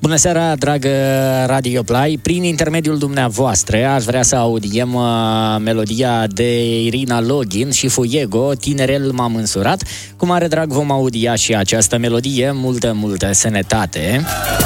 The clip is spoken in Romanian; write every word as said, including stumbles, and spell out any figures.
Bună seara, dragă Radio Play. Prin intermediul dumneavoastră aș vrea să audiem uh, melodia de Irina Login și Fuego, Tinerel m-am însurat. Cu mare drag vom audia și această melodie. Multă, multă sănătate.